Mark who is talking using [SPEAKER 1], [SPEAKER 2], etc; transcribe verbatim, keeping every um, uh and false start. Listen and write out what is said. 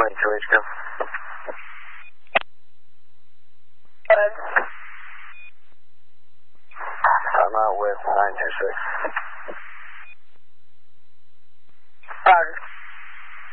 [SPEAKER 1] morning, two H Q. I'm out with nine two six.